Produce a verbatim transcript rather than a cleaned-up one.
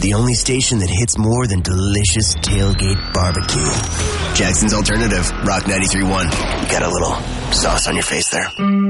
The only station that hits more than delicious tailgate barbecue. Jackson's Alternative, Rock ninety-three point one. Got a little sauce on your face there.